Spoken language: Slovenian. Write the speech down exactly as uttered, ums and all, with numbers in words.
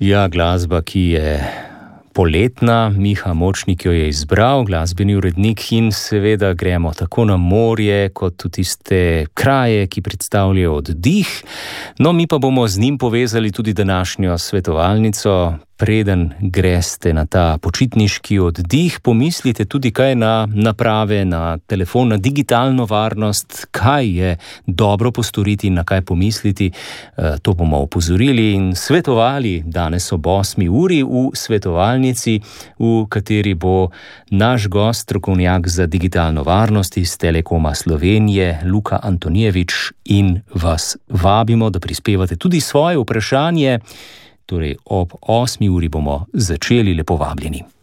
Ja, glasba, ki je poletna, Miha Močnik jo je izbral, glasbeni urednik, in seveda gremo tako na morje, kot tudi tiste kraje, ki predstavljajo oddih. No, mi pa bomo z njim povezali tudi današnjo svetovalnico. Preden greste na ta počitniški oddih, pomislite tudi kaj na naprave, na telefon, na digitalno varnost, kaj je dobro postoriti in na kaj pomisliti. To bomo opozorili in svetovali danes ob osmi uri v svetovalnici, v kateri bo naš gost, strokovnjak za digitalno varnost iz Telekoma Slovenije, Luka Antonijevič, in vas vabimo, da prispevate tudi svoje vprašanje. Torej, ob osmi uri bomo začeli, lepo vabljeni.